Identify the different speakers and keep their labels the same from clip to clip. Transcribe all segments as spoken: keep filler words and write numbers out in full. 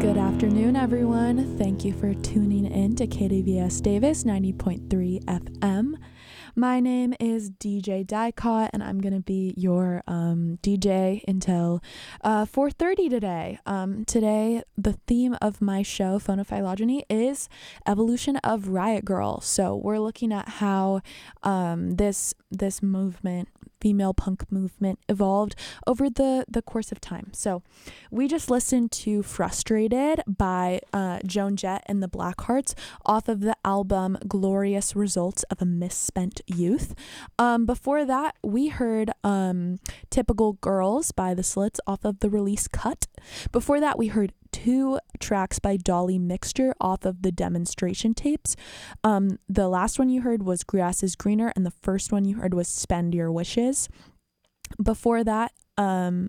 Speaker 1: Good afternoon, everyone. Thank you for tuning in to K D V S Davis ninety point three F M. My name is D J Dicott, and I'm going to be your um, D J until uh, four thirty today. Um, today, the theme of my show, Phonophylogeny, is evolution of Riot Grrrl. So we're looking at how um, this this movement, female punk movement, evolved over the, the course of time. So we just listened to Frustrated by uh, Joan Jett and the Blackhearts off of the album Glorious Results of a Misspent Youth. Um, before that, we heard um, Typical Girls by the Slits off of the release Cut. Before that, we heard two tracks by Dolly Mixture off of the Demonstration tapes. Um, the last one you heard was Grass is Greener, and the first one you heard was Spend Your Wishes. Before that, um,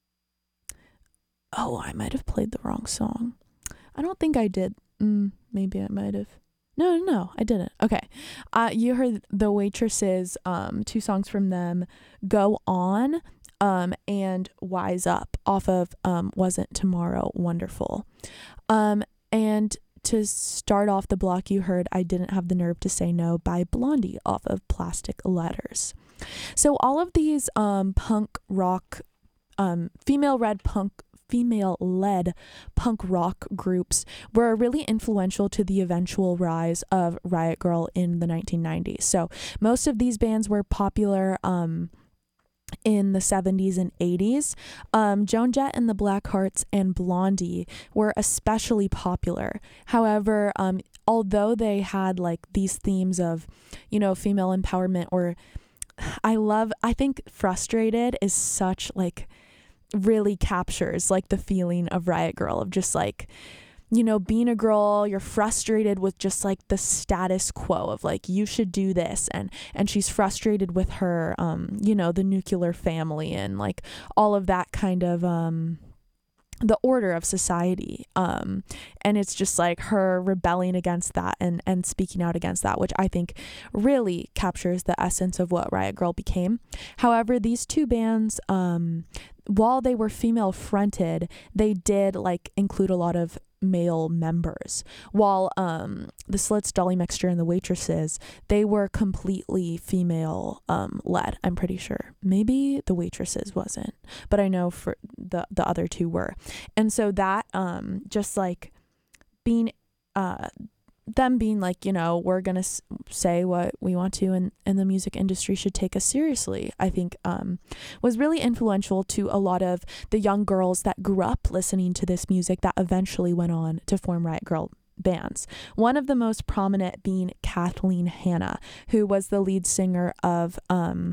Speaker 1: oh, I might have played the wrong song. I don't think I did. Mm, maybe I might have. No, no, no, I didn't. Okay. Uh, you heard The Waitresses, um, two songs from them, Go On, um, and Wise Up off of um, Wasn't Tomorrow Wonderful. Um, and to start off the block, you heard I Didn't Have the Nerve to Say No by Blondie off of Plastic Letters. So all of these um, punk rock, um, female-led punk female-led punk rock groups were really influential to the eventual rise of Riot Grrrl in the nineteen nineties. So most of these bands were popular um, in the seventies and eighties. Um, Joan Jett and the Blackhearts and Blondie were especially popular. However, um, although they had like these themes of, you know, female empowerment, or I love, I think Frustrated is such like really captures like the feeling of Riot Grrrl, of just like, you know, being a girl, you're frustrated with just like the status quo of like, you should do this, and and she's frustrated with her um you know, the nuclear family and like all of that kind of um the order of society, um and it's just like her rebelling against that and and speaking out against that, which I think really captures the essence of what Riot Grrrl became. However, these two bands, um while they were female fronted, they did like include a lot of male members, while um the Slits, Dolly Mixture, and the Waitresses, they were completely female um led. I'm pretty sure maybe the Waitresses wasn't, but I know for the the other two were. And so that um just like being uh them being like, you know, we're gonna s- say what we want to, and, and the music industry should take us seriously, I think um was really influential to a lot of the young girls that grew up listening to this music that eventually went on to form Riot Grrrl bands. One of the most prominent being Kathleen Hanna, who was the lead singer of um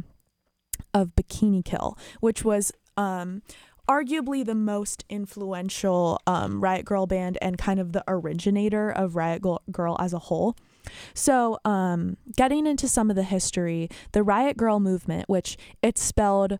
Speaker 1: of Bikini Kill, which was um arguably the most influential um, Riot Grrrl band and kind of the originator of Riot Grrrl as a whole. So um, getting into some of the history, the Riot Grrrl movement, which it's spelled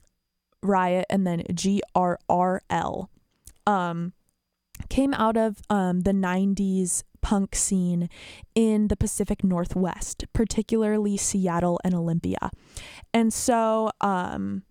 Speaker 1: Riot and then G R R L, um, came out of um, the nineties punk scene in the Pacific Northwest, particularly Seattle and Olympia. And so um,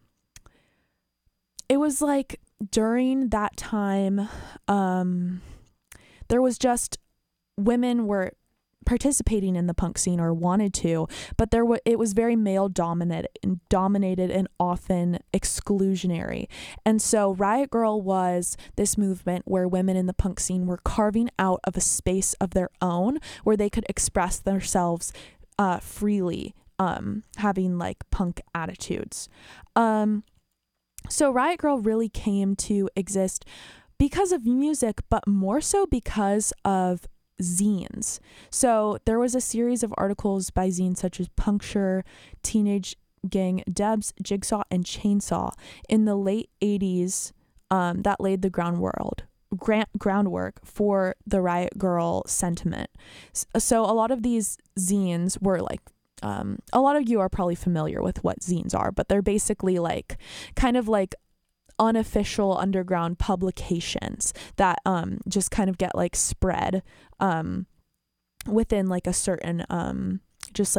Speaker 1: it was like during that time, um, there was just women were participating in the punk scene or wanted to, but there was it was very male dominated and dominated and often exclusionary. And so Riot Grrrl was this movement where women in the punk scene were carving out of a space of their own where they could express themselves uh, freely, um, having like punk attitudes. Um, so Riot Grrrl really came to exist because of music, but more so because of zines. So there was a series of articles by zines such as Puncture, Teenage Gang, Debs, Jigsaw, and Chainsaw in the late eighties um, that laid the groundwork, gra- groundwork for the Riot Grrrl sentiment. So a lot of these zines were like, um, a lot of you are probably familiar with what zines are, but they're basically like kind of like unofficial underground publications that um just kind of get like spread um within like a certain um just like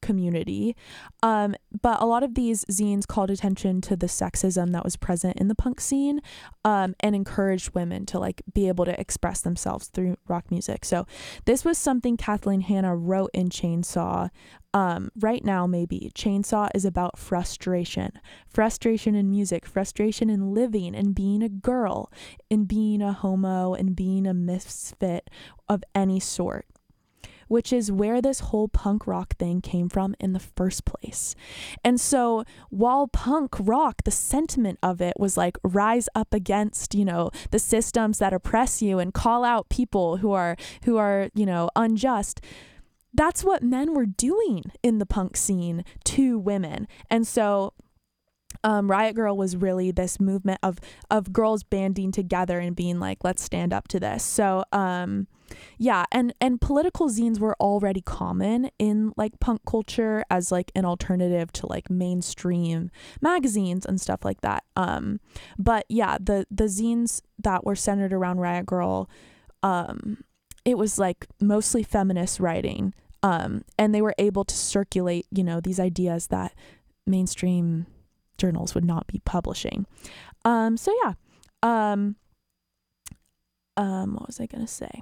Speaker 1: community. Um, but a lot of these zines called attention to the sexism that was present in the punk scene, um, and encouraged women to like be able to express themselves through rock music. So this was something Kathleen Hanna wrote in Chainsaw. Um, right now, maybe Chainsaw is about frustration, frustration in music, frustration in living and being a girl, in being a homo and being a misfit of any sort, which is where this whole punk rock thing came from in the first place. And so while punk rock, the sentiment of it was like rise up against, you know, the systems that oppress you and call out people who are, who are, you know, unjust. That's what men were doing in the punk scene to women. And so um, Riot Grrrl was really this movement of of girls banding together and being like, let's stand up to this. So um, yeah, and and political zines were already common in like punk culture as like an alternative to like mainstream magazines and stuff like that. Um, but yeah, the the zines that were centered around Riot Grrrl, um, it was like mostly feminist writing, um, and they were able to circulate, you know, these ideas that mainstream journals would not be publishing. Um, so yeah, um, um, what was I gonna say?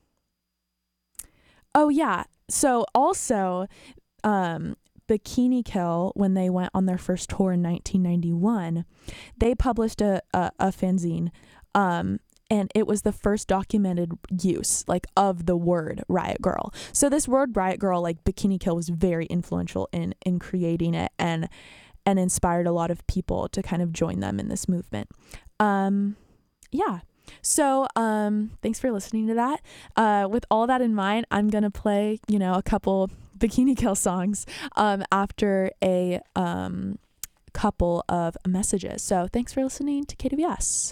Speaker 1: Oh yeah, so also, um, Bikini Kill, when they went on their first tour in nineteen ninety-one, they published a a, a fanzine. Um, And it was the first documented use like of the word Riot Grrrl. So this word Riot Grrrl, like Bikini Kill, was very influential in in creating it and and inspired a lot of people to kind of join them in this movement. Um, yeah. So um, thanks for listening to that. Uh, with all that in mind, I'm gonna play, you know, a couple Bikini Kill songs um, after a um, couple of messages. So thanks for listening to K W S.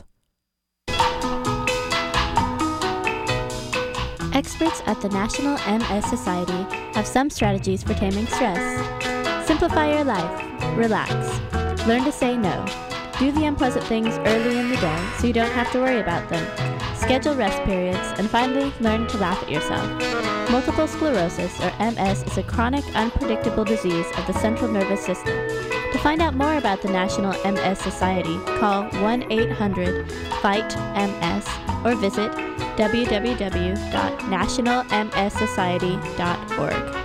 Speaker 2: Experts at the National M S Society have some strategies for taming stress. Simplify your life. Relax. Learn to say no. Do the unpleasant things early in the day so you don't have to worry about them. Schedule rest periods, and finally, learn to laugh at yourself. Multiple sclerosis, or M S, is a chronic, unpredictable disease of the central nervous system. To find out more about the National M S Society, call one eight hundred fight M S or visit w w w dot national m s society dot org.